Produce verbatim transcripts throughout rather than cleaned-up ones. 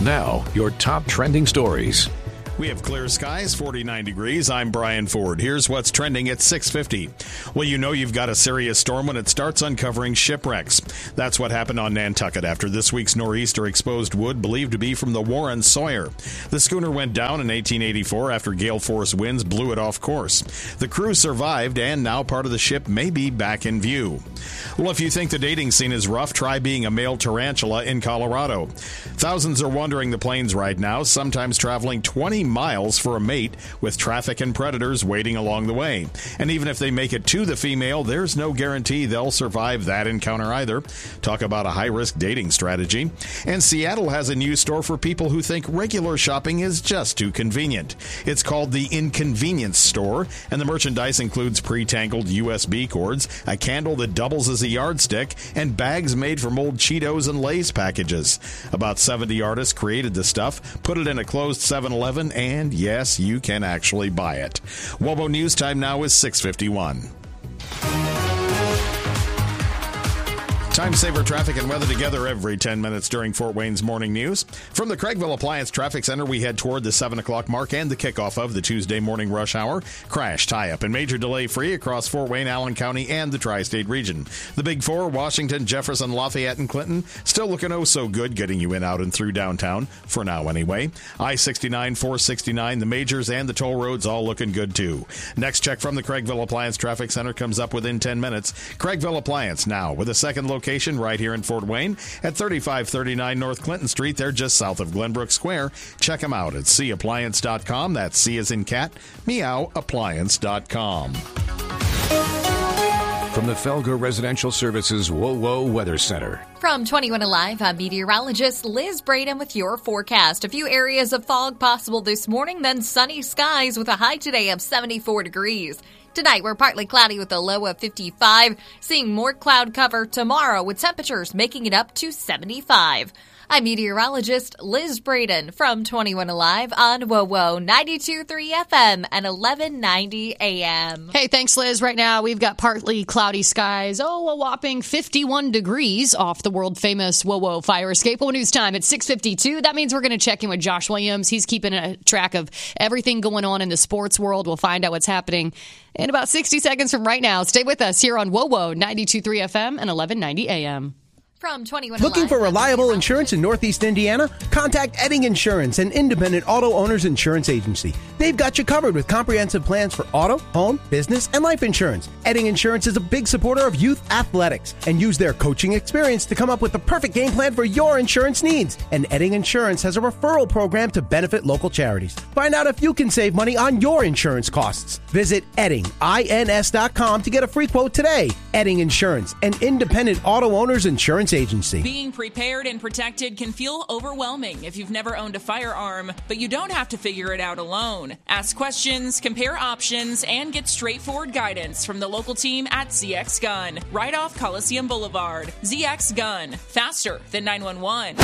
Now, your top trending stories. We have clear skies, forty-nine degrees. I'm Brian Ford. Here's what's trending at six fifty. Well, you know you've got a serious storm when it starts uncovering shipwrecks. That's what happened on Nantucket after this week's nor'easter exposed wood believed to be from the Warren Sawyer. The schooner went down in eighteen eighty-four after gale force winds blew it off course. The crew survived, and now part of the ship may be back in view. Well, if you think the dating scene is rough, try being a male tarantula in Colorado. Thousands are wandering the plains right now, sometimes traveling twenty miles for a mate, with traffic and predators waiting along the way. And even if they make it to the female, there's no guarantee they'll survive that encounter either. Talk about a high-risk dating strategy. And Seattle has a new store for people who think regular shopping is just too convenient. It's called the Inconvenience Store, and the merchandise includes pre-tangled U S B cords, a candle that doubles as a yardstick, and bags made from old Cheetos and Lay's packages. About seventy artists created the stuff, put it in a closed seven eleven, and yes, you can actually buy it. WOBO News Time now is six fifty-one. Time saver traffic and weather together every ten minutes during Fort Wayne's morning news. From the Craigville Appliance Traffic Center, we head toward the seven o'clock mark and the kickoff of the Tuesday morning rush hour. Crash, tie-up, and major delay free across Fort Wayne, Allen County, and the tri-state region. The Big Four, Washington, Jefferson, Lafayette, and Clinton, still looking oh so good getting you in, out, and through downtown, for now anyway. I sixty-nine, four sixty-nine, the majors, and the toll roads all looking good too. Next check from the Craigville Appliance Traffic Center comes up within ten minutes. Craigville Appliance now with a second location right here in Fort Wayne at thirty-five thirty-nine North Clinton Street. They're just south of Glenbrook Square. Check them out at c appliance dot com. That's C as in cat, meow appliance dot com. From the Felger Residential Services WOWO Weather Center. From twenty-one Alive, I'm meteorologist Liz Braden with your forecast. A few areas of fog possible this morning, then sunny skies with a high today of seventy-four degrees. Tonight, we're partly cloudy with a low of fifty-five, seeing more cloud cover tomorrow with temperatures making it up to seventy-five. I'm meteorologist Liz Braden from twenty-one Alive on WOWO ninety-two point three F M and eleven ninety A M. Hey, thanks, Liz. Right now, we've got partly cloudy skies. Oh, a whopping fifty-one degrees off the world-famous WOWO fire escape. WOWO News Time at six fifty-two. That means we're going to check in with Josh Williams. He's keeping a track of everything going on in the sports world. We'll find out what's happening in about sixty seconds from right now. Stay with us here on WOWO ninety-two point three F M and eleven ninety A M. From twenty-one Looking for reliable insurance in Northeast Indiana? Contact Edding Insurance, an independent auto owners insurance agency. They've got you covered with comprehensive plans for auto, home, business, and life insurance. Edding Insurance is a big supporter of youth athletics and use their coaching experience to come up with the perfect game plan for your insurance needs. And Edding Insurance has a referral program to benefit local charities. Find out if you can save money on your insurance costs. Visit Edding, I N S dot com to get a free quote today. Edding Insurance, an independent auto owners insurance agency. Being prepared and protected can feel overwhelming if you've never owned a firearm, but you don't have to figure it out alone. Ask questions, compare options, and get straightforward guidance from the local team at Z X Gun, right off Coliseum Boulevard. Z X Gun, faster than nine one one.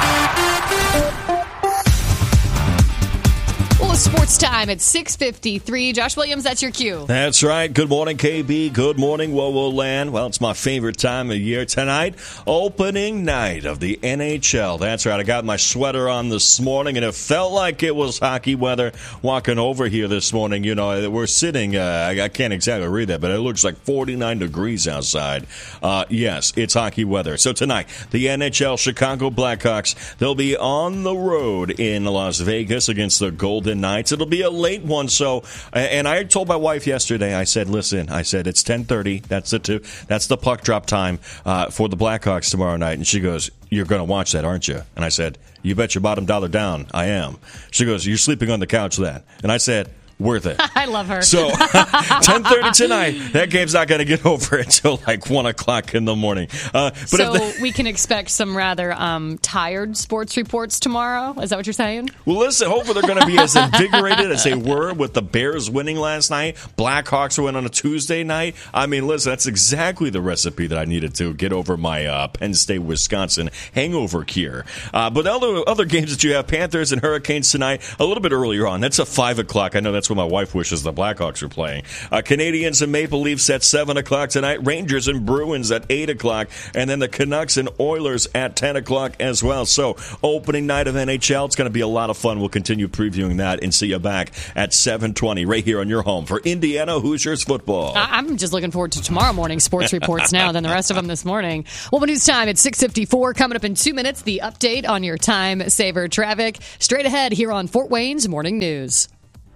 Well, it's sports time at six fifty-three. Josh Williams, that's your cue. That's right. Good morning, K B. Good morning, WOWO Land. Well, it's my favorite time of year tonight. Opening night of the N H L. That's right. I got my sweater on this morning, and it felt like it was hockey weather walking over here this morning. You know, we're sitting, uh, I can't exactly read that, but it looks like forty-nine degrees outside. Uh, yes, it's hockey weather. So tonight, the N H L Chicago Blackhawks, they'll be on the road in Las Vegas against the Golden Knights. It'll be a late one, so and I told my wife yesterday, I said, listen, I said it's ten thirty, that's the two, that's the puck drop time uh, for the Blackhawks tomorrow night, and she goes, you're going to watch that, aren't you? And I said, you bet your bottom dollar down I am. She goes, you're sleeping on the couch then. And I said, worth it. I love her. So, ten thirty tonight. That game's not going to get over until like one o'clock in the morning. Uh, but so if the, we can expect some rather um, tired sports reports tomorrow? Is that what you're saying? Well, listen, hopefully they're going to be as invigorated as they were with the Bears winning last night. Blackhawks win on a Tuesday night. I mean, listen, that's exactly the recipe that I needed to get over my uh, Penn State, Wisconsin hangover cure. Uh, but other, other games that you have, Panthers and Hurricanes tonight, a little bit earlier on. That's a five o'clock. I know that's That's what my wife wishes the Blackhawks are playing. Uh, Canadians and Maple Leafs at seven o'clock tonight. Rangers and Bruins at eight o'clock. And then the Canucks and Oilers at ten o'clock as well. So opening night of N H L. It's going to be a lot of fun. We'll continue previewing that and see you back at seven twenty right here on your home for Indiana Hoosiers football. I'm just looking forward to tomorrow morning sports reports now than the rest of them this morning. Well, news time at six fifty-four. Coming up in two minutes, the update on your time saver traffic. Straight ahead here on Fort Wayne's Morning News.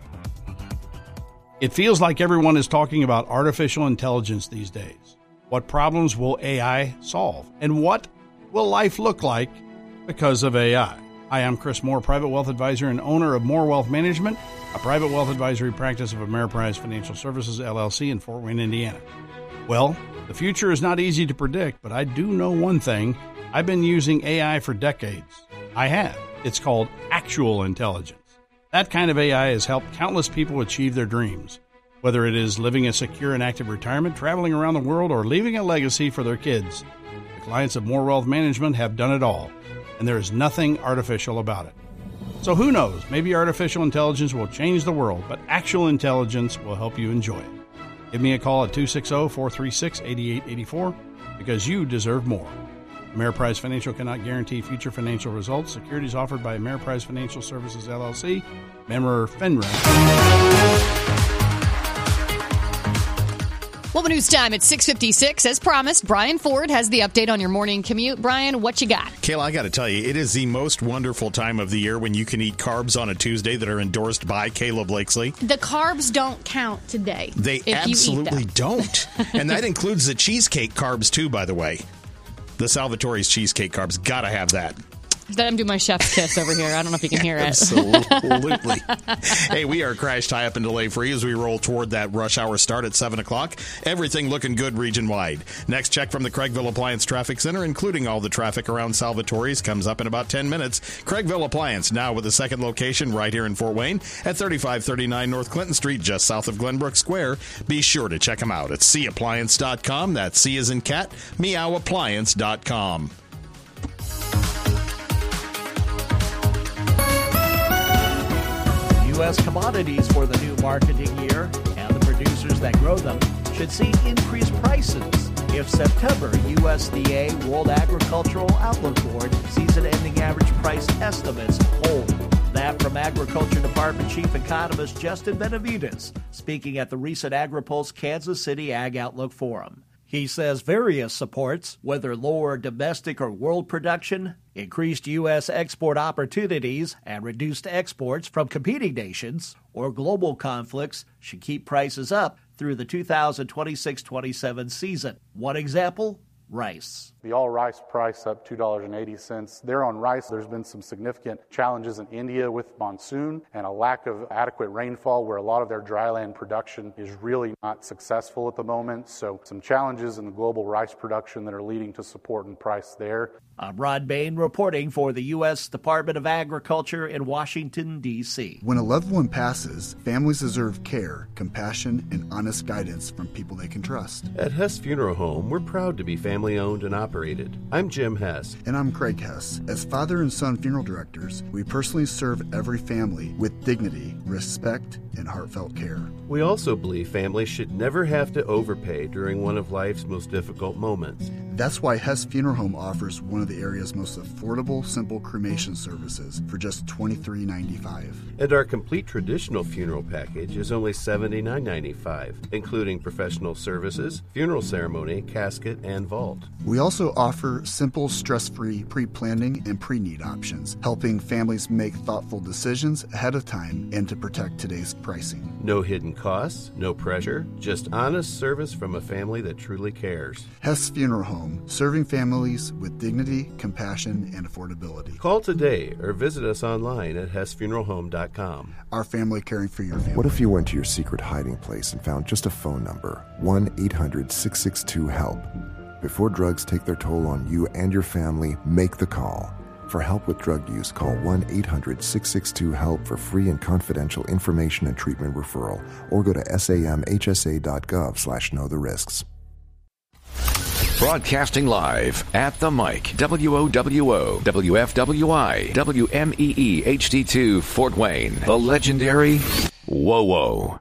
It feels like everyone is talking about artificial intelligence these days. What problems will A I solve? And what will life look like because of A I? Hi, I'm Chris Moore, private wealth advisor and owner of Moore Wealth Management, a private wealth advisory practice of Ameriprise Financial Services, L L C in Fort Wayne, Indiana. Well, the future is not easy to predict, but I do know one thing. I've been using A I for decades. I have. It's called actual intelligence. That kind of A I has helped countless people achieve their dreams. Whether it is living a secure and active retirement, traveling around the world, or leaving a legacy for their kids, the clients of Moore Wealth Management have done it all. And there is nothing artificial about it. So who knows, maybe artificial intelligence will change the world, but actual intelligence will help you enjoy it. Give me a call at two six zero, four three six, eight eight eight four because you deserve more. Ameriprise Financial cannot guarantee future financial results. Securities offered by Ameriprise Financial Services, L L C, member FINRA. Well, news time at six fifty-six. As promised, Brian Ford has the update on your morning commute. Brian, what you got? Kayla, I got to tell you, it is the most wonderful time of the year when you can eat carbs on a Tuesday that are endorsed by Caleb Blakesley. The carbs don't count today. They absolutely don't. And that includes the cheesecake carbs, too, by the way. The Salvatore's cheesecake carbs. Got to have that. Let him do my chef's kiss over here. I don't know if you can hear it. Absolutely. Hey, we are crash, tie up, and delay free as we roll toward that rush hour start at seven o'clock. Everything looking good region-wide. Next check from the Craigville Appliance Traffic Center, including all the traffic around Salvatore's, comes up in about ten minutes. Craigville Appliance, now with a second location right here in Fort Wayne at thirty-five thirty-nine North Clinton Street, just south of Glenbrook Square. Be sure to check them out at c appliance dot com. That's C as in cat, meow appliance dot com. U S commodities for the new marketing year, and the producers that grow them should see increased prices if September U S D A World Agricultural Outlook Board season-ending average price estimates hold. That from Agriculture Department Chief Economist Justin Benavides, speaking at the recent AgriPulse Kansas City Ag Outlook Forum. He says various supports, whether lower domestic or world production, increased U S export opportunities, and reduced exports from competing nations or global conflicts should keep prices up through the two thousand twenty-six twenty-seven season. One example, rice. The all rice price up two dollars and eighty cents. There on rice, there's been some significant challenges in India with monsoon and a lack of adequate rainfall where a lot of their dryland production is really not successful at the moment. So some challenges in the global rice production that are leading to support in price there. I'm Rod Bain reporting for the U S Department of Agriculture in Washington, D C When a loved one passes, families deserve care, compassion, and honest guidance from people they can trust. At Hess Funeral Home, we're proud to be family-owned and operated. I'm Jim Hess. And I'm Craig Hess. As father and son funeral directors, we personally serve every family with dignity, respect, and heartfelt care. We also believe families should never have to overpay during one of life's most difficult moments. That's why Hess Funeral Home offers one of the area's most affordable, simple cremation services for just twenty-three ninety-five. And our complete traditional funeral package is only seventy-nine ninety-five, including professional services, funeral ceremony, casket, and vault. We also offer simple, stress-free pre-planning and pre-need options, helping families make thoughtful decisions ahead of time and to protect today's pricing. No hidden costs, no pressure, just honest service from a family that truly cares. Hess Funeral Home, serving families with dignity, compassion, and affordability. Call today or visit us online at hess funeral home dot com. Our family caring for your family. What if you went to your secret hiding place and found just a phone number, one eight hundred six six two HELP? Before drugs take their toll on you and your family, make the call. For help with drug use, call one eight hundred six six two HELP for free and confidential information and treatment referral, or go to samhsa.gov slash know the risks. Broadcasting live at the mic, W O W O, W F W I, W M E E H D two, Fort Wayne, the legendary Whoa, whoa.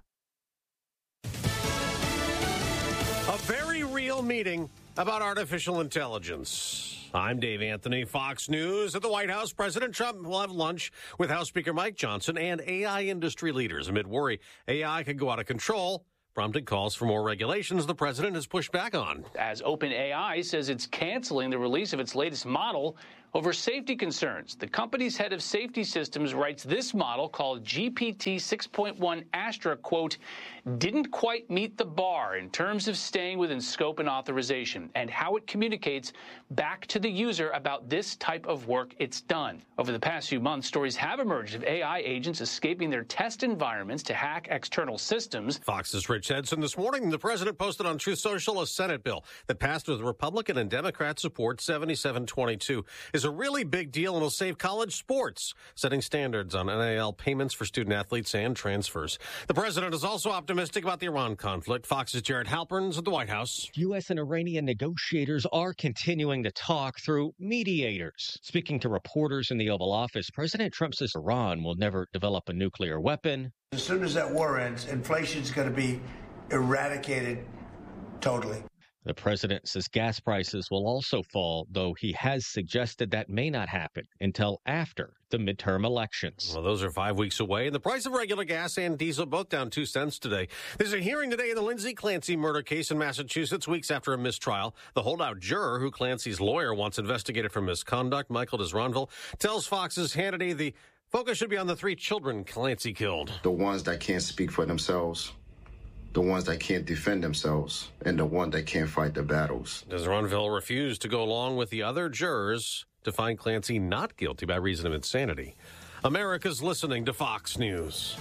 A very real meeting about artificial intelligence. I'm Dave Anthony, Fox News. At the White House, President Trump will have lunch with House Speaker Mike Johnson and A I industry leaders. Amid worry A I could go out of control, prompting calls for more regulations the president has pushed back on. As OpenAI says it's canceling the release of its latest model over safety concerns. The company's head of safety systems writes this model, called G P T six point one Astra, quote, didn't quite meet the bar in terms of staying within scope and authorization and how it communicates back to the user about this type of work it's done. Over the past few months, stories have emerged of A I agents escaping their test environments to hack external systems. Fox's Rich Edson this morning. The president posted on Truth Social a Senate bill that passed with Republican and Democrat support, seventy-seven twenty-two. Is a really big deal and will save college sports, setting standards on N I L payments for student athletes and transfers. The president is also optimistic about the Iran conflict. Fox's Jared Halpern's at the White House. U S and Iranian negotiators are continuing to talk through mediators. Speaking to reporters in the Oval Office, President Trump says Iran will never develop a nuclear weapon. As soon as that war ends, inflation's going to be eradicated totally. The president says gas prices will also fall, though he has suggested that may not happen until after the midterm elections. Well, those are five weeks away, and the price of regular gas and diesel both down two cents today. There's a hearing today in the Lindsay Clancy murder case in Massachusetts, weeks after a mistrial. The holdout juror, who Clancy's lawyer wants investigated for misconduct, Michael Desronville, tells Fox's Hannity the focus should be on the three children Clancy killed. The ones that can't speak for themselves, the ones that can't defend themselves, and the one that can't fight the battles. Desronville refused to go along with the other jurors to find Clancy not guilty by reason of insanity. America's listening to Fox News.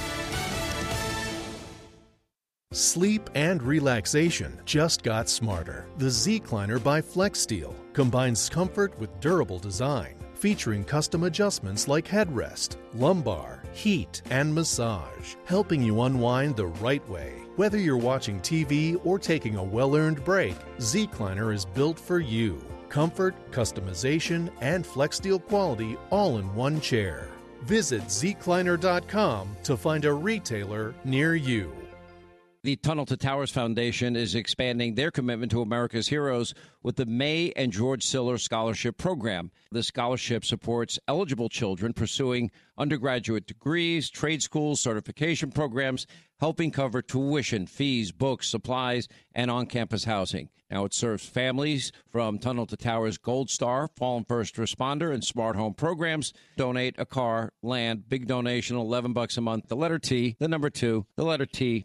Sleep and relaxation just got smarter. The Zecliner by FlexSteel combines comfort with durable design, featuring custom adjustments like headrest, lumbar, heat, and massage, helping you unwind the right way. Whether you're watching T V or taking a well-earned break, Zecliner is built for you. Comfort, customization, and FlexSteel quality all in one chair. Visit Zecliner dot com to find a retailer near you. The Tunnel to Towers Foundation is expanding their commitment to America's heroes with the May and George Siller Scholarship Program. The scholarship supports eligible children pursuing undergraduate degrees, trade schools, certification programs, helping cover tuition, fees, books, supplies, and on-campus housing. Now it serves families from Tunnel to Towers Gold Star, Fallen First Responder, and Smart Home programs. Donate a car, land, big donation, eleven bucks a month. The letter T, the number two, the letter T.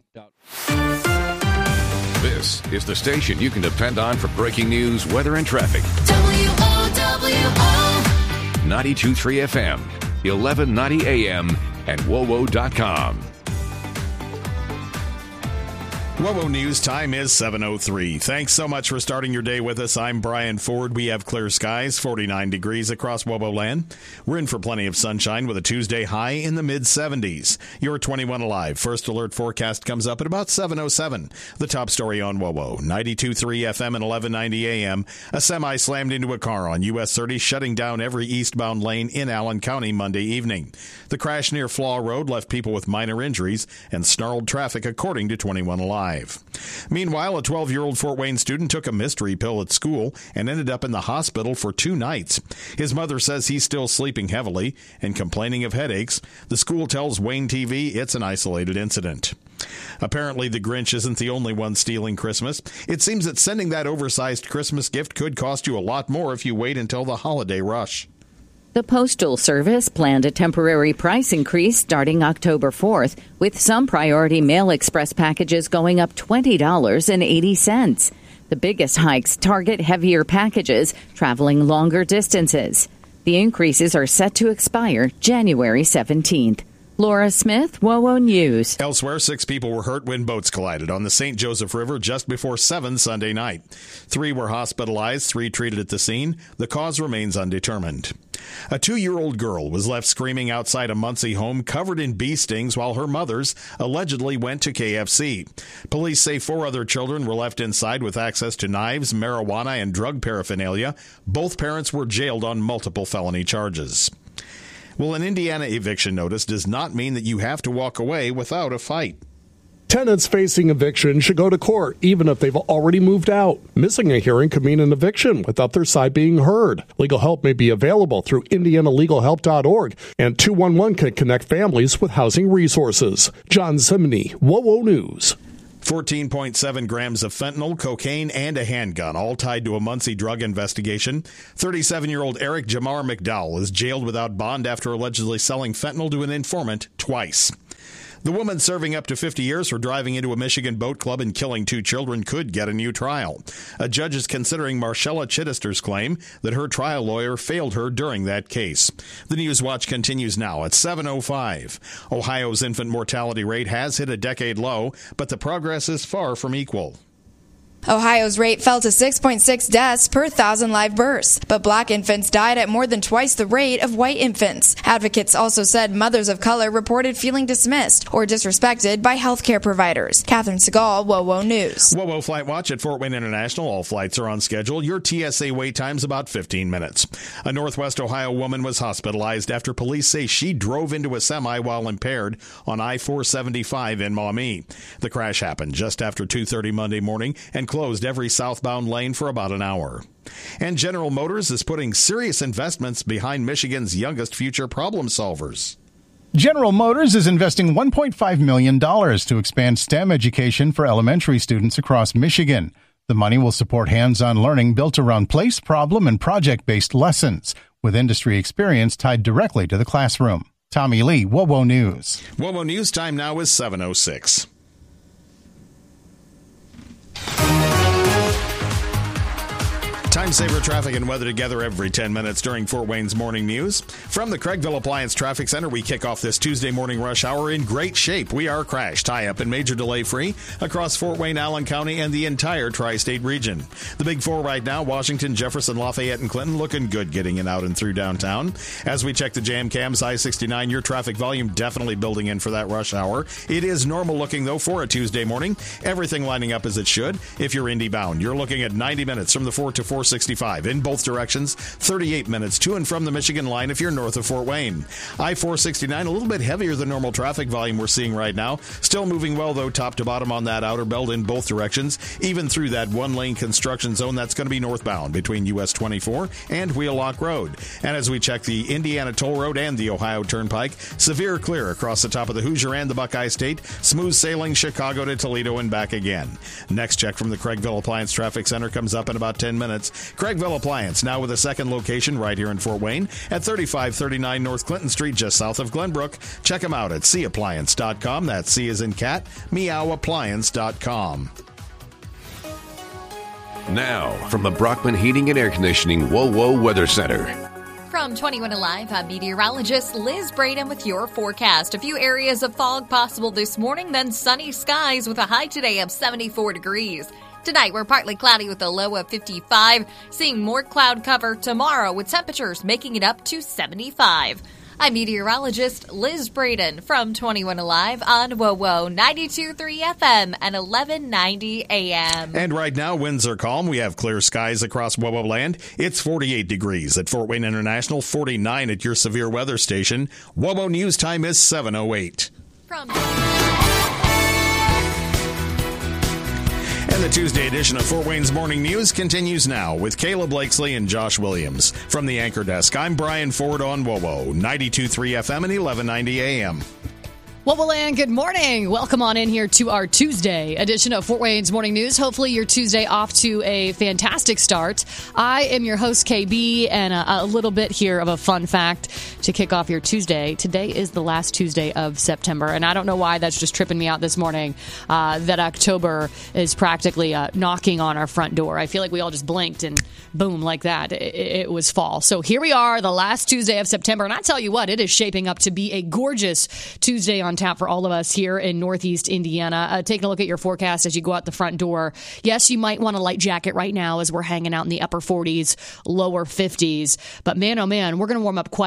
This is the station you can depend on for breaking news, weather, and traffic. W O W O ninety-two point three F M, eleven ninety A M, and W O W O dot com. W O W O News time is seven oh three. Thanks so much for starting your day with us. I'm Brian Ford. We have clear skies, forty-nine degrees across W O W O land. We're in for plenty of sunshine with a Tuesday high in the mid seventies. Your twenty-one Alive First Alert forecast comes up at about seven oh seven. The top story on W O W O, ninety-two point three F M and eleven ninety A M. A semi slammed into a car on U S thirty, shutting down every eastbound lane in Allen County Monday evening. The crash near Flaw Road left people with minor injuries and snarled traffic, according to twenty-one Alive. Meanwhile, a twelve-year-old Fort Wayne student took a mystery pill at school and ended up in the hospital for two nights. His mother says he's still sleeping heavily and complaining of headaches. The school tells Wayne T V it's an isolated incident. Apparently, the Grinch isn't the only one stealing Christmas. It seems that sending that oversized Christmas gift could cost you a lot more if you wait until the holiday rush. The Postal Service planned a temporary price increase starting October fourth, with some Priority Mail Express packages going up twenty dollars and eighty cents. The biggest hikes target heavier packages traveling longer distances. The increases are set to expire January seventeenth. Laura Smith, W O W O News. Elsewhere, six people were hurt when boats collided on the Saint Joseph River just before seven Sunday night. Three were hospitalized, three treated at the scene. The cause remains undetermined. A two-year-old girl was left screaming outside a Muncie home covered in bee stings while her mothers allegedly went to K F C. Police say four other children were left inside with access to knives, marijuana, and drug paraphernalia. Both parents were jailed on multiple felony charges. Well, an Indiana eviction notice does not mean that you have to walk away without a fight. Tenants facing eviction should go to court even if they've already moved out. Missing a hearing could mean an eviction without their side being heard. Legal help may be available through indiana legal help dot org, and two one one can connect families with housing resources. John Zimney, WOWO News. fourteen point seven grams of fentanyl, cocaine, and a handgun, all tied to a Muncie drug investigation. thirty-seven-year-old Eric Jamar McDowell is jailed without bond after allegedly selling fentanyl to an informant twice. The woman serving up to fifty years for driving into a Michigan boat club and killing two children could get a new trial. A judge is considering Marcella Chittister's claim that her trial lawyer failed her during that case. The News Watch continues now at seven oh five. Ohio's infant mortality rate has hit a decade low, but the progress is far from equal. Ohio's rate fell to six point six deaths per thousand live births, but black infants died at more than twice the rate of white infants. Advocates also said mothers of color reported feeling dismissed or disrespected by healthcare providers. Catherine Segal, WOWO News. WOWO Flight Watch at Fort Wayne International. All flights are on schedule. Your T S A wait time's about fifteen minutes. A Northwest Ohio woman was hospitalized after police say she drove into a semi while impaired on I four seventy-five in Maumee. The crash happened just after two thirty Monday morning and closed every southbound lane for about an hour. And General Motors is putting serious investments behind Michigan's youngest future problem solvers. General Motors is investing one point five million dollars to expand STEM education for elementary students across Michigan. The money will support hands-on learning built around place, problem, and project-based lessons, with industry experience tied directly to the classroom. Tommy Lee, WOWO News. WOWO News time now is seven oh six. Time saver traffic and weather together every ten minutes during Fort Wayne's morning news. From the Craigville Appliance Traffic Center, we kick off this Tuesday morning rush hour in great shape. We are crash, tie-up, and major delay-free across Fort Wayne, Allen County, and the entire tri-state region. The big four right now, Washington, Jefferson, Lafayette, and Clinton, looking good getting in out and through downtown. As we check the jam cams, I sixty-nine, your traffic volume definitely building in for that rush hour. It is normal looking, though, for a Tuesday morning. Everything lining up as it should. If you're Indy bound, you're looking at ninety minutes from the four to four sixty-five in both directions, thirty-eight minutes to and from the Michigan line if you're north of Fort Wayne. I four sixty-nine, a little bit heavier than normal traffic volume we're seeing right now. Still moving well, though, top to bottom on that outer belt in both directions, even through that one-lane construction zone that's going to be northbound between U S twenty-four and Wheelock Road. And as we check the Indiana Toll Road and the Ohio Turnpike, severe clear across the top of the Hoosier and the Buckeye State, smooth sailing Chicago to Toledo and back again. Next check from the Craigville Appliance Traffic Center comes up in about ten minutes. Craigville Appliance, now with a second location right here in Fort Wayne at thirty-five thirty-nine North Clinton Street, just south of Glenbrook. Check them out at c appliance dot com. That's C as in cat, meow appliance dot com. Now, from the Brockman Heating and Air Conditioning WOWO Weather Center. From twenty-one Alive, I'm meteorologist Liz Braden with your forecast. A few areas of fog possible this morning, then sunny skies with a high today of seventy-four degrees. Tonight, we're partly cloudy with a low of fifty-five, seeing more cloud cover tomorrow with temperatures making it up to seventy-five. I'm meteorologist Liz Braden from twenty-one Alive on WOWO ninety-two point three F M and eleven ninety A M. And right now, winds are calm. We have clear skies across WOWO land. It's forty-eight degrees at Fort Wayne International, forty-nine at your severe weather station. WOWO News time is seven oh eight. From And the Tuesday edition of Fort Wayne's Morning News continues now with Kayla Blakesley and Josh Williams. From the anchor desk, I'm Brian Ford on WOWO, ninety-two point three F M and eleven ninety A M. Well, and good morning. Welcome on in here to our Tuesday edition of Fort Wayne's Morning News. Hopefully your Tuesday off to a fantastic start. I am your host, K B, and a, a little bit here of a fun fact to kick off your Tuesday. Today is the last Tuesday of September, and I don't know why that's just tripping me out this morning, uh, that October is practically uh, knocking on our front door. I feel like we all just blinked and boom, like that, it, it was fall. So here we are, the last Tuesday of September, and I tell you what, it is shaping up to be a gorgeous Tuesday on tap for all of us here in Northeast Indiana. Uh, taking a look at your forecast as you go out the front door. Yes, you might want a light jacket right now as we're hanging out in the upper forties, lower fifties. But man, oh man, we're going to warm up quite a bit.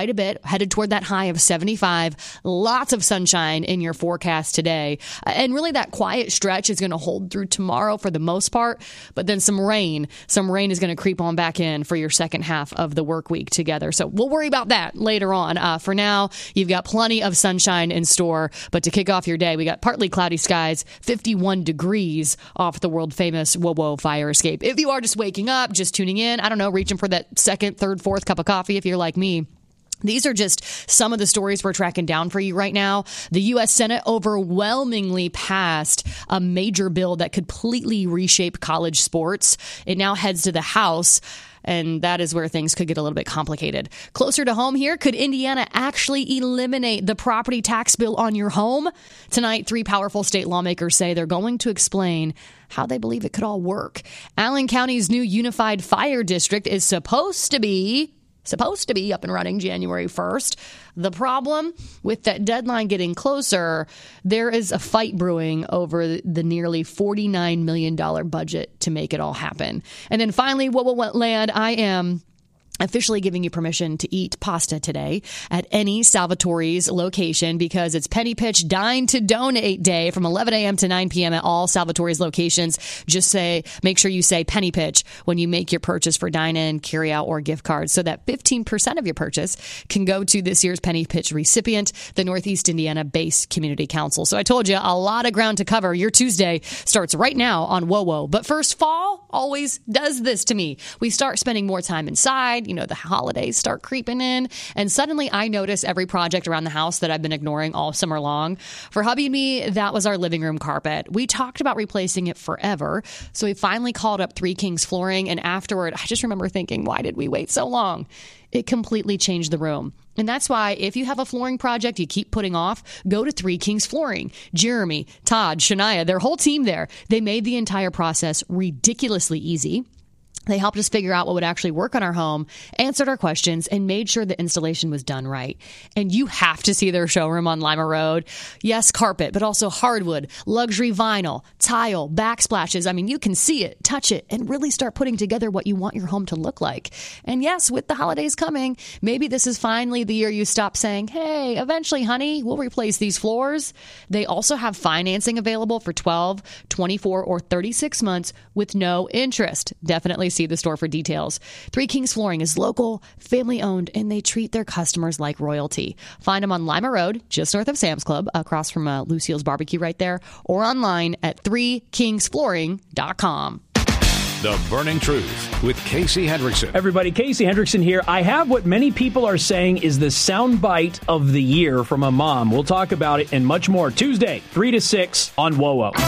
headed toward that high of seventy-five. Lots of sunshine in your forecast today. And really that quiet stretch is going to hold through tomorrow for the most part, but then some rain. Some rain is going to creep on back in for your second half of the work week together. So we'll worry about that later on. Uh, for now, you've got plenty of sunshine in store, but to kick off your day, we got partly cloudy skies, fifty-one degrees off the world famous Whoa fire escape. If you are just waking up, just tuning in, I don't know, reaching for that second, third, fourth cup of coffee if you're like me, these are just some of the stories we're tracking down for you right now. The U S Senate overwhelmingly passed a major bill that could completely reshape college sports. It now heads to the House, and that is where things could get a little bit complicated. Closer to home here, could Indiana actually eliminate the property tax bill on your home? Tonight, three powerful state lawmakers say they're going to explain how they believe it could all work. Allen County's new unified fire district is supposed to be supposed to be up and running January first. The problem with that deadline getting closer, there is a fight brewing over the nearly forty-nine million dollars budget to make it all happen. And then finally, what will land? I am officially giving you permission to eat pasta today at any Salvatore's location because it's Penny Pitch Dine to Donate Day from eleven a.m. to nine p.m. at all Salvatore's locations. Just say, make sure you say Penny Pitch when you make your purchase for dine-in, carry-out, or gift cards so that fifteen percent of your purchase can go to this year's Penny Pitch recipient, the Northeast Indiana-based Community Council. So I told you, a lot of ground to cover. Your Tuesday starts right now on Whoa Whoa. But first, fall always does this to me. We start spending more time inside. You know, the holidays start creeping in, and suddenly I notice every project around the house that I've been ignoring all summer long. For hubby and me, that was our living room carpet. We talked about replacing it forever, so we finally called up Three Kings Flooring, and afterward, I just remember thinking, why did we wait so long? It completely changed the room. And that's why if you have a flooring project you keep putting off, go to Three Kings Flooring. Jeremy, Todd, Shania, their whole team there, they made the entire process ridiculously easy. They helped us figure out what would actually work on our home, answered our questions, and made sure the installation was done right. And you have to see their showroom on Lima Road. Yes, carpet, but also hardwood, luxury vinyl, tile, backsplashes. I mean, you can see it, touch it, and really start putting together what you want your home to look like. And yes, with the holidays coming, maybe this is finally the year you stop saying, hey, eventually, honey, we'll replace these floors. They also have financing available for twelve, twenty-four, or thirty-six months with no interest. Definitely see the store for details. Three Kings Flooring is local, family owned, and they treat their customers like royalty. Find them on Lima Road, just north of Sam's Club, across from uh, Lucille's Barbecue right there, or online at three kings flooring dot com. The Burning Truth with Casey Hendrickson. Everybody, Casey Hendrickson here. I have what many people are saying is the soundbite of the year from a mom. We'll talk about it and much more Tuesday, three to six on Whoa Whoa.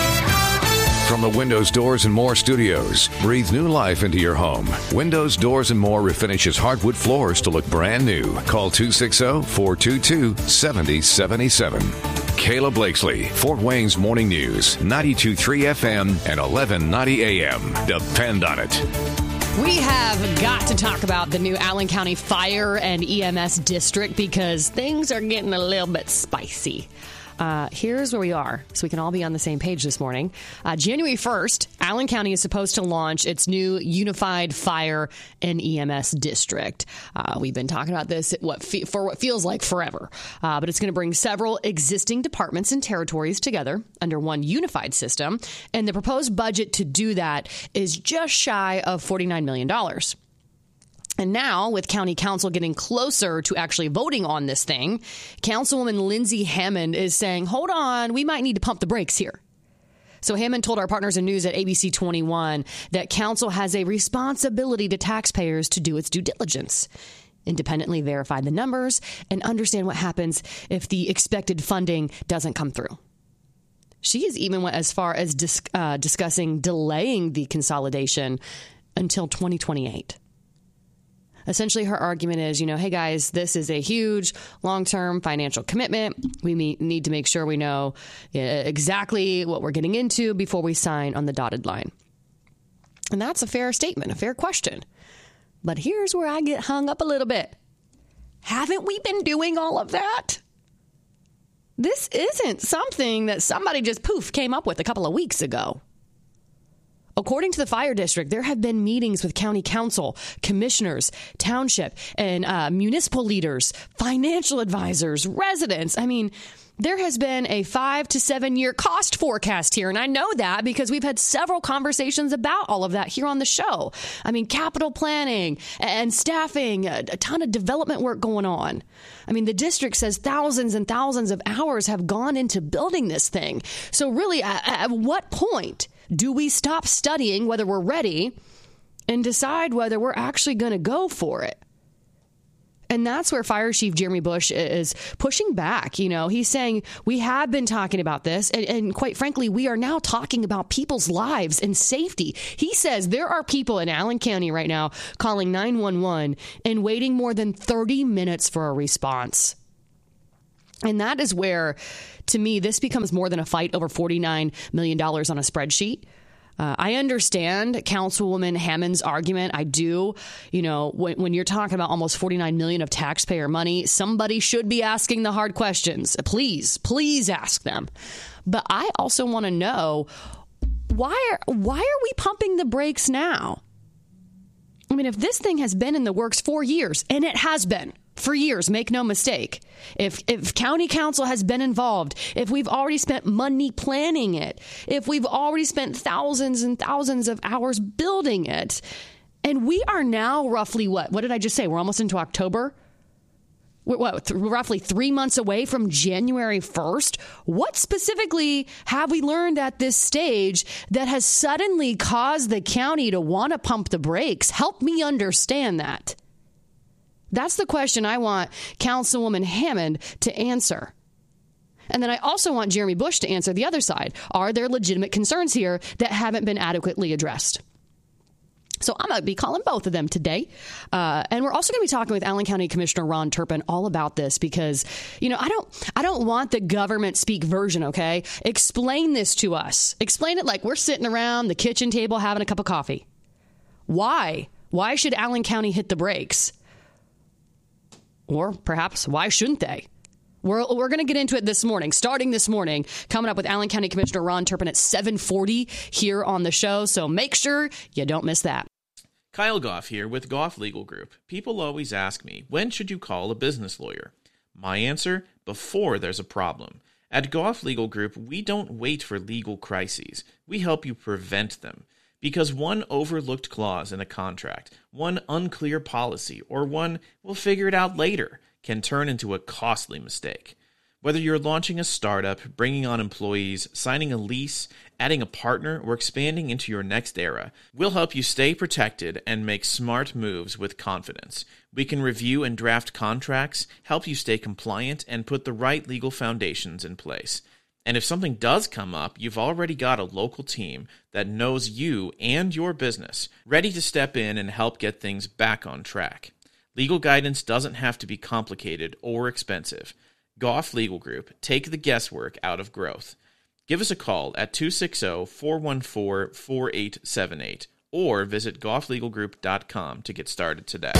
From the Windows, Doors, and More studios, breathe new life into your home. Windows, Doors, and More refinishes hardwood floors to look brand new. Call two six zero, four two two, seven zero seven seven. Kayla Blakesley, Fort Wayne's Morning News, ninety-two point three F M and eleven ninety A M. Depend on it. We have got to talk about the new Allen County Fire and E M S District because things are getting a little bit spicy. Uh, here's where we are, so we can all be on the same page this morning. Uh, January first, Allen County is supposed to launch its new Unified Fire and E M S District. Uh, we've been talking about this what fe- for what feels like forever, uh, but it's going to bring several existing departments and territories together under one unified system, and the proposed budget to do that is just shy of forty-nine million dollars. And now, with County Council getting closer to actually voting on this thing, Councilwoman Lindsay Hammond is saying, hold on, we might need to pump the brakes here. So Hammond told our partners in news at A B C twenty-one that Council has a responsibility to taxpayers to do its due diligence, independently verify the numbers, and understand what happens if the expected funding doesn't come through. She has even went as far as dis- uh, discussing delaying the consolidation until twenty twenty-eight. Essentially, her argument is, you know, hey, guys, this is a huge long-term financial commitment. We need to make sure we know exactly what we're getting into before we sign on the dotted line. And that's a fair statement, a fair question. But here's where I get hung up a little bit. Haven't we been doing all of that? This isn't something that somebody just poof came up with a couple of weeks ago. According to the fire district, there have been meetings with county council, commissioners, township, and uh, municipal leaders, financial advisors, residents. I mean, there has been a five to seven year cost forecast here. And I know that because we've had several conversations about all of that here on the show. I mean, capital planning and staffing, a, a ton of development work going on. I mean, the district says thousands and thousands of hours have gone into building this thing. So really, at, at what point do we stop studying whether we're ready and decide whether we're actually going to go for it? And that's where Fire Chief Jeremy Bush is pushing back. You know, he's saying we have been talking about this. And, and quite frankly, we are now talking about people's lives and safety. He says there are people in Allen County right now calling nine one one and waiting more than thirty minutes for a response. And that is where, to me, this becomes more than a fight over forty-nine million dollars on a spreadsheet. Uh, I understand Councilwoman Hammond's argument. I do. You know, when, when you're talking about almost forty-nine million dollars of taxpayer money, somebody should be asking the hard questions. Please, please ask them. But I also want to know, why are, why are we pumping the brakes now? I mean, if this thing has been in the works for years, and it has been for years, make no mistake. If if county council has been involved, if we've already spent money planning it, if we've already spent thousands and thousands of hours building it, and we are now roughly what? What did I just say? We're almost into October. We're what, th- roughly three months away from January first. What specifically have we learned at this stage that has suddenly caused the county to want to pump the brakes? Help me understand that. That's the question I want Councilwoman Hammond to answer. And then I also want Jeremy Bush to answer the other side. Are there legitimate concerns here that haven't been adequately addressed? So I'm going to be calling both of them today. Uh, and we're also going to be talking with Allen County Commissioner Ron Turpin all about this because, you know, I don't I don't want the government speak version, okay? Explain this to us. Explain it like we're sitting around the kitchen table having a cup of coffee. Why? Why should Allen County hit the brakes? Or perhaps, why shouldn't they? We're, we're going to get into it this morning, starting this morning, coming up with Allen County Commissioner Ron Turpin at seven forty here on the show. So make sure you don't miss that. Kyle Goff here with Goff Legal Group. People always ask me, when should you call a business lawyer? My answer, before there's a problem. At Goff Legal Group, we don't wait for legal crises. We help you prevent them. Because one overlooked clause in a contract, one unclear policy, or one we'll figure it out later can turn into a costly mistake. Whether you're launching a startup, bringing on employees, signing a lease, adding a partner, or expanding into your next era, we'll help you stay protected and make smart moves with confidence. We can review and draft contracts, help you stay compliant, and put the right legal foundations in place. And if something does come up, you've already got a local team that knows you and your business, ready to step in and help get things back on track. Legal guidance doesn't have to be complicated or expensive. Goff Legal Group, take the guesswork out of growth. Give us a call at two six zero, four one four, four eight seven eight or visit goff legal group dot com to get started today.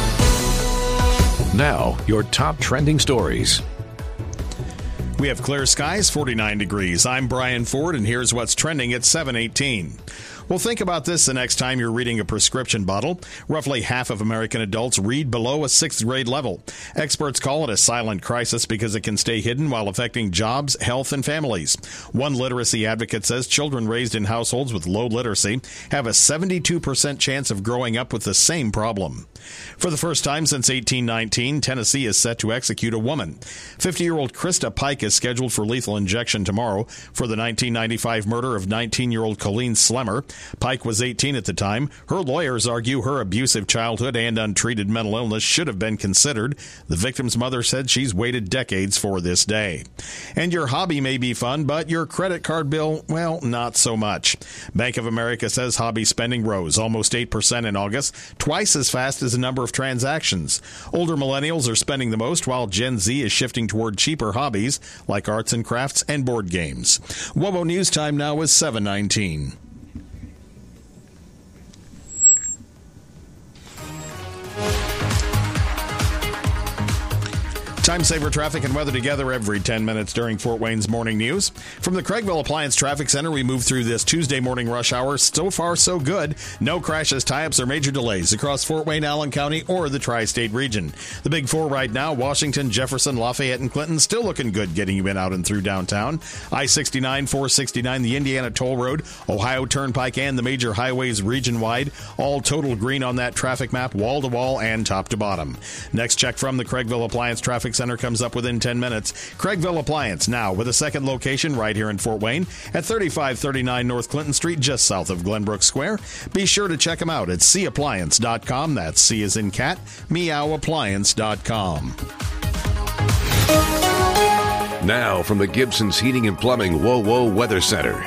Now, your top trending stories. We have clear skies, forty-nine degrees. I'm Brian Ford, and here's what's trending at seven eighteen. Well, think about this the next time you're reading a prescription bottle. Roughly half of American adults read below a sixth grade level. Experts call it a silent crisis because it can stay hidden while affecting jobs, health, and families. One literacy advocate says children raised in households with low literacy have a seventy-two percent chance of growing up with the same problem. For the first time since eighteen nineteen, Tennessee is set to execute a woman. fifty-year-old Krista Pike is scheduled for lethal injection tomorrow for the nineteen ninety-five murder of nineteen-year-old Colleen Slemmer. Pike was eighteen at the time. Her lawyers argue her abusive childhood and untreated mental illness should have been considered. The victim's mother said she's waited decades for this day. And your hobby may be fun, but your credit card bill, well, not so much. Bank of America says hobby spending rose almost eight percent in August, twice as fast as the number of transactions. Older millennials are spending the most, while Gen Z is shifting toward cheaper hobbies like arts and crafts and board games. WOBO News Time now is seven nineteen. Time saver traffic and weather together every ten minutes during Fort Wayne's morning news. From the Craigville Appliance Traffic Center, we move through this Tuesday morning rush hour. So far, so good. No crashes, tie-ups, or major delays across Fort Wayne, Allen County, or the tri-state region. The big four right now, Washington, Jefferson, Lafayette, and Clinton, still looking good getting you in, out, and through downtown. I sixty-nine, four sixty-nine, the Indiana Toll Road, Ohio Turnpike, and the major highways region-wide, all total green on that traffic map, wall-to-wall and top-to-bottom. Next check from the Craigville Appliance Traffic Center comes up within ten minutes. Craigville Appliance now with a second location right here in Fort Wayne at thirty-five thirty-nine North Clinton Street, just south of Glenbrook Square. Be sure to check them out at c appliance dot com. That's C as in cat, meow appliance dot com. Now from the Gibson's Heating and Plumbing Whoa Whoa Weather Center.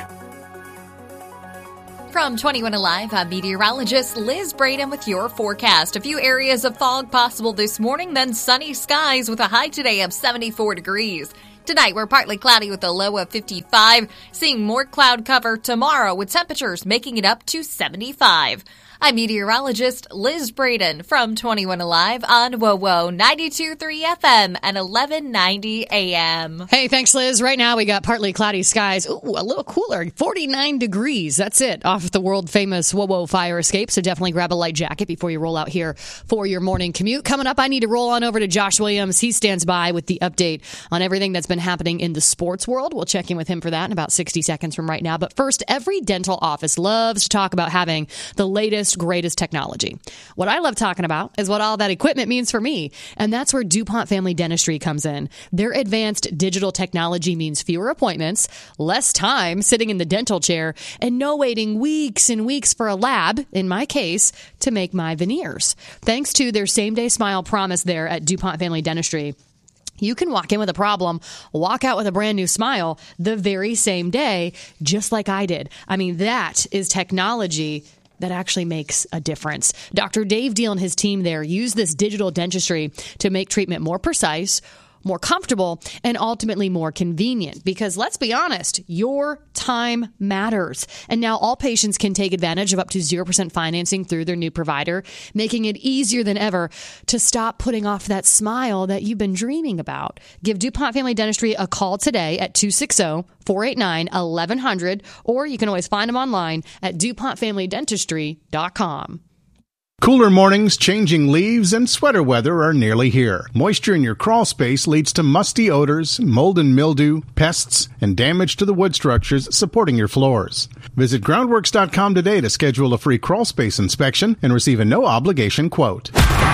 From twenty-one Alive, I'm meteorologist Liz Braden with your forecast. A few areas of fog possible this morning, then sunny skies with a high today of seventy-four degrees. Tonight, we're partly cloudy with a low of fifty-five, seeing more cloud cover tomorrow with temperatures making it up to seventy-five. I'm meteorologist Liz Braden from twenty-one Alive on WoWo ninety-two point three F M and eleven ninety A M. Hey, thanks, Liz. Right now, we got partly cloudy skies. Ooh, a little cooler, forty-nine degrees. That's it, off the world-famous WoWo fire escape. So definitely grab a light jacket before you roll out here for your morning commute. Coming up, I need to roll on over to Josh Williams. He stands by with the update on everything that's been happening in the sports world. We'll check in with him for that in about sixty seconds from right now. But first, every dental office loves to talk about having the latest, greatest technology. What I love talking about is what all that equipment means for me, and that's where DuPont Family Dentistry comes in. Their advanced digital technology means fewer appointments, less time sitting in the dental chair, and no waiting weeks and weeks for a lab, in my case, to make my veneers. Thanks to their same-day smile promise there at DuPont Family Dentistry, you can walk in with a problem, walk out with a brand new smile the very same day, just like I did. I mean, that is technology that actually makes a difference. Doctor Dave Deal and his team there use this digital dentistry to make treatment more precise, more comfortable, and ultimately more convenient. Because let's be honest, your time matters. And now all patients can take advantage of up to zero percent financing through their new provider, making it easier than ever to stop putting off that smile that you've been dreaming about. Give DuPont Family Dentistry a call today at two six zero, four eight nine, eleven hundred, or you can always find them online at DuPont Family Dentistry dot com. Cooler mornings, changing leaves, and sweater weather are nearly here. Moisture in your crawl space leads to musty odors, mold and mildew, pests, and damage to the wood structures supporting your floors. Visit groundworks dot com today to schedule a free crawl space inspection and receive a no-obligation quote.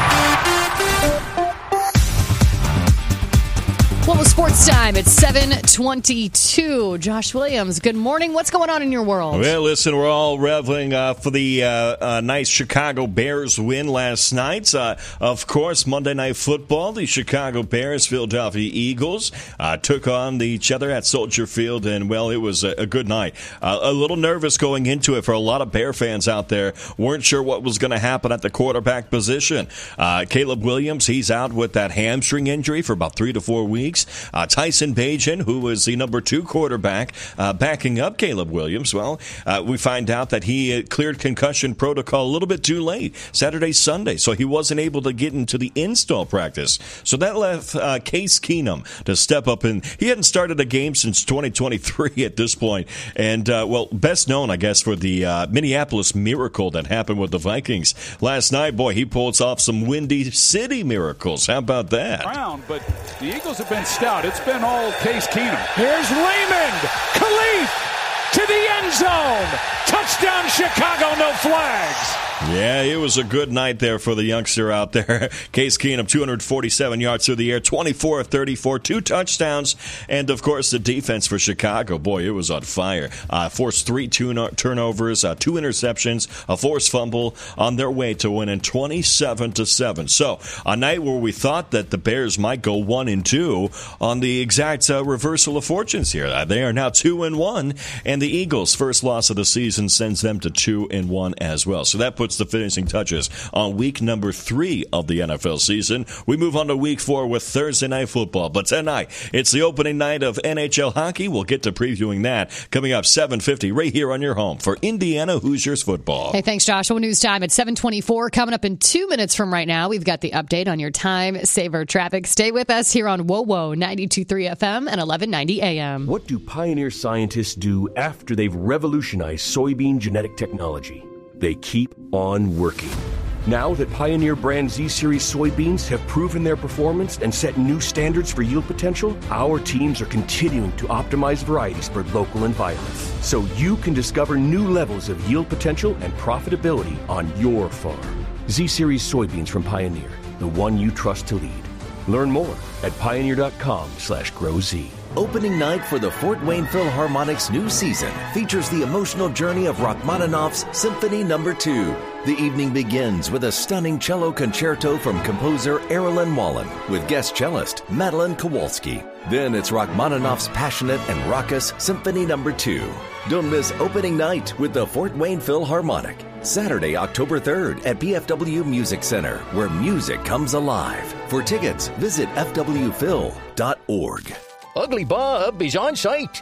Well, it's sports time. It's seven twenty-two. Josh Williams, good morning. What's going on in your world? Well, listen, we're all reveling uh, for the uh, uh, nice Chicago Bears win last night. Uh, of course, Monday Night Football, the Chicago Bears, Philadelphia Eagles, uh, took on each other at Soldier Field, and, well, it was a, a good night. Uh, a little nervous going into it for a lot of Bear fans out there. Weren't sure what was going to happen at the quarterback position. Uh, Caleb Williams, he's out with that hamstring injury for about three to four weeks. Uh, Tyson Bagent, who was the number two quarterback, uh, backing up Caleb Williams. Well, uh, we find out that he uh, cleared concussion protocol a little bit too late, Saturday, Sunday, so he wasn't able to get into the install practice. So that left uh, Case Keenum to step up, and he hadn't started a game since twenty twenty-three at this point. And, uh, well, best known, I guess, for the uh, Minneapolis Miracle that happened with the Vikings last night. Boy, he pulls off some Windy City miracles. How about that? Round, but the Eagles have been stout. It's been all Case Keenum. Here's Raymond. Khalif to the end zone. Touchdown, Chicago. No flags. Yeah, it was a good night there for the youngster out there. Case Keenum, two hundred forty-seven yards through the air, twenty-four of thirty-four, two touchdowns, and, of course, the defense for Chicago. Boy, it was on fire. Uh, forced three two turnovers, uh, two interceptions, a forced fumble on their way to winning twenty-seven to seven. So, a night where we thought that the Bears might go one and two on the exact uh, reversal of fortunes here. Uh, they are now two and one, and the Eagles' first loss of the season sends them to two and one as well. So that puts puts the finishing touches on week number three of the N F L season. We move on to week four with Thursday Night Football. But tonight, it's the opening night of N H L hockey. We'll get to previewing that coming up seven fifty right here on your home for Indiana Hoosiers football. Hey, thanks, Joshua. News time at seven twenty-four. Coming up in two minutes from right now, we've got the update on your time saver traffic. Stay with us here on W O W O ninety-two point three F M and eleven ninety A M. What do Pioneer scientists do after they've revolutionized soybean genetic technology? They keep on working. Now that Pioneer brand Z-Series soybeans have proven their performance and set new standards for yield potential, our teams are continuing to optimize varieties for local environments, so you can discover new levels of yield potential and profitability on your farm. Z-Series soybeans from Pioneer, the one you trust to lead. Learn more at pioneer.com slash grow Z. Opening night for the Fort Wayne Philharmonic's new season features the emotional journey of Rachmaninoff's Symphony Number two. The evening begins with a stunning cello concerto from composer Erilyn Wallen with guest cellist Madeline Kowalski. Then it's Rachmaninoff's passionate and raucous Symphony Number two. Don't miss opening night with the Fort Wayne Philharmonic. Saturday, October third at P F W Music Center, where music comes alive. For tickets, visit f w phil dot org. Ugly Bob is on site.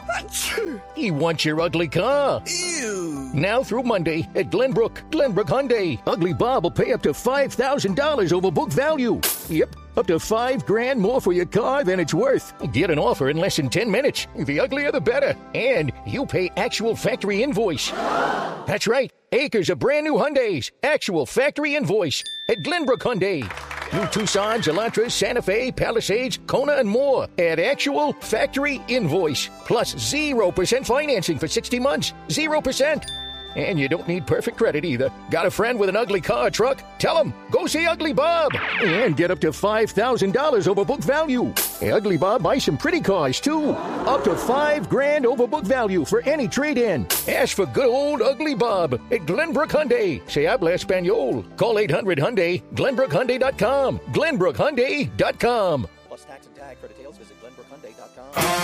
He wants your ugly car. Ew. Now through Monday at Glenbrook, Glenbrook Hyundai. Ugly Bob will pay up to five thousand dollars over book value. Yep, up to five grand more for your car than it's worth. Get an offer in less than ten minutes. The uglier the better. And you pay actual factory invoice. That's right. Acres of brand new Hyundais. Actual factory invoice at Glenbrook Hyundai. New Tucsons, Elantras, Santa Fe, Palisades, Kona, and more at actual factory invoice. Plus zero percent financing for sixty months. zero percent. And you don't need perfect credit either. Got a friend with an ugly car or truck? Tell him, go see Ugly Bob. And get up to five thousand dollars over book value. Hey, Ugly Bob buys some pretty cars, too. Up to five grand over book value for any trade-in. Ask for good old Ugly Bob at Glenbrook Hyundai. Se habla Espanol. Call eight hundred Hyundai, glenbrook hyundai dot com. glenbrook hyundai dot com. Plus tax and tag. For details, visit glenbrook hyundai dot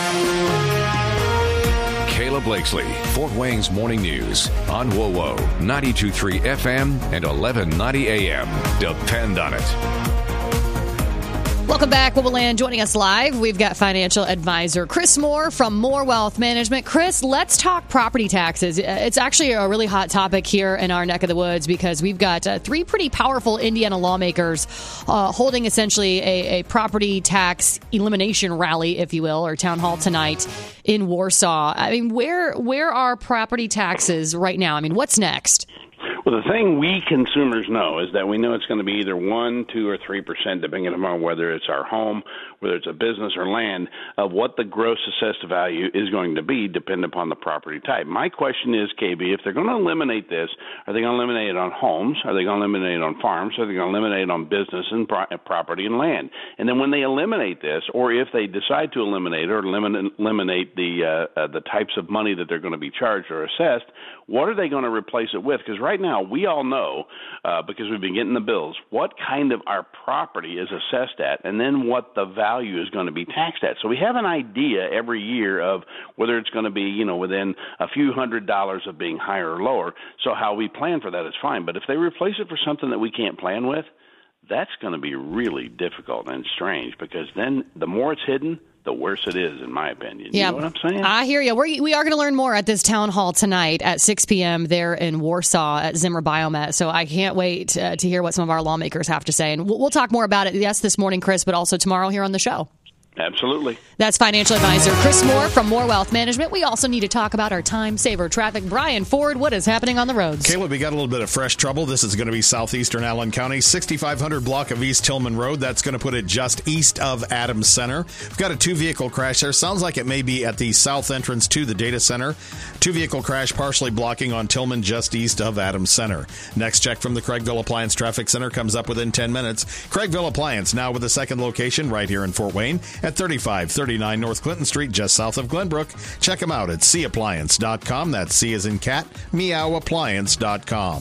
com. Kayla Blakesley, Fort Wayne's Morning News on W O W O ninety-two point three F M and eleven ninety A M. Depend on it. Welcome back, Woboland. Joining us live, we've got financial advisor Chris Moore from Moore Wealth Management. Chris, let's talk property taxes. It's actually a really hot topic here in our neck of the woods because we've got uh, three pretty powerful Indiana lawmakers uh, holding essentially a, a property tax elimination rally, if you will, or town hall tonight in Warsaw. I mean, where where are property taxes right now? I mean, what's next? Well, the thing we consumers know is that we know it's going to be either one, two, or three percent, depending on whether it's our home, whether it's a business or land, of what the gross assessed value is going to be, depending upon the property type. My question is, K B, if they're going to eliminate this, are they going to eliminate it on homes? Are they going to eliminate it on farms? Are they going to eliminate it on business and pro- property and land? And then when they eliminate this, or if they decide to eliminate it or eliminate, eliminate the uh, uh, the types of money that they're going to be charged or assessed, what are they going to replace it with? Because right now, we all know, uh, because we've been getting the bills, what kind of our property is assessed at, and then what the value is going to be taxed at. So we have an idea every year of whether it's going to be, you know, within a few hundred dollars of being higher or lower. So how we plan for that is fine. But if they replace it for something that we can't plan with, that's going to be really difficult and strange, because then the more it's hidden, the worse it is, in my opinion. Yeah, you know what I'm saying? I hear you. We're, we are going to learn more at this town hall tonight at six p.m. there in Warsaw at Zimmer Biomet. So I can't wait uh, to hear what some of our lawmakers have to say. And we'll, we'll talk more about it, yes, this morning, Chris, but also tomorrow here on the show. Absolutely. That's financial advisor Chris Moore from Moore Wealth Management. We also need to talk about our time saver traffic. Brian Ford, what is happening on the roads? Caleb, we got a little bit of fresh trouble. This is going to be southeastern Allen County, sixty-five hundred block of East Tillman Road. That's going to put it just east of Adams Center. We've got a two-vehicle crash there. Sounds like it may be at the south entrance to the data center. Two-vehicle crash partially blocking on Tillman just east of Adams Center. Next check from the Craigville Appliance Traffic Center comes up within ten minutes. Craigville Appliance now with a second location right here in Fort Wayne at thirty-five thirty-nine North Clinton Street, just south of Glenbrook. Check them out at c appliance dot com. That's C as in cat, meow appliance dot com.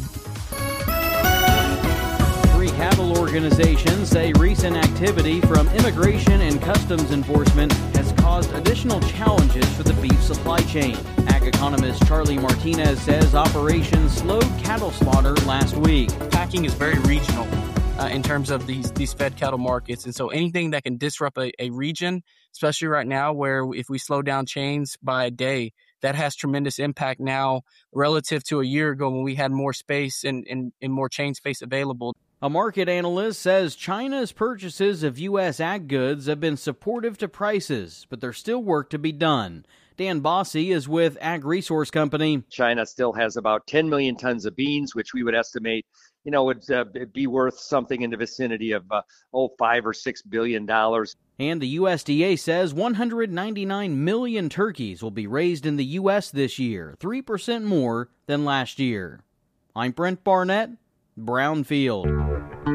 Three cattle organizations say recent activity from Immigration and Customs Enforcement has caused additional challenges for the beef supply chain. Ag economist Charlie Martinez says operations slowed cattle slaughter last week. Packing is very regional uh, in terms of these, these fed cattle markets. And so anything that can disrupt a, a region, especially right now where if we slow down chains by a day, that has tremendous impact now relative to a year ago when we had more space and, and, and more chain space available. A market analyst says China's purchases of U S ag goods have been supportive to prices, but there's still work to be done. Dan Bossy is with Ag Resource Company. China still has about ten million tons of beans, which we would estimate, you know, would uh, be worth something in the vicinity of, uh, oh, five or six billion dollars. And the U S D A says one hundred ninety-nine million turkeys will be raised in the U S this year, three percent more than last year. I'm Brent Barnett, Brownfield.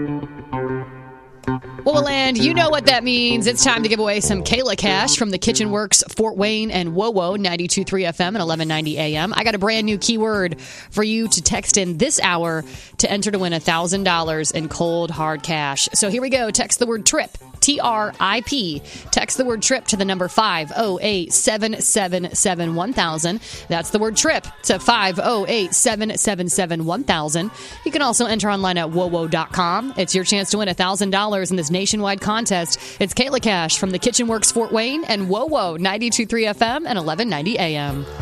Well, and you know what that means. It's time to give away some Kayla Cash from the Kitchen Works Fort Wayne and WoWo ninety-two point three F M and eleven ninety A M. I got a brand new keyword for you to text in this hour to enter to win one thousand dollars in cold, hard cash. So here we go. Text the word TRIP, T R I P. Text the word TRIP to the number five oh eight, seven seven seven, one thousand. That's the word TRIP to five oh eight, seven seven seven, one thousand. You can also enter online at wowo dot com. It's your chance to win one thousand dollars in this nationwide contest. It's Kayla Cash from the Kitchen Works Fort Wayne and WoWo ninety-two point three F M and eleven ninety A M.